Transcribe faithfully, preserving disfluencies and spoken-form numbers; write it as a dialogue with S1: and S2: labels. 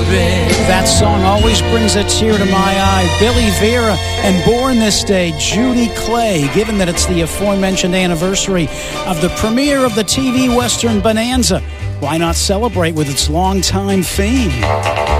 S1: That song always brings a tear to my eye. Billy Vera and Born This Day, Judy Clay. Given that it's the aforementioned anniversary of the premiere of the T V Western Bonanza, why not celebrate with its longtime fame?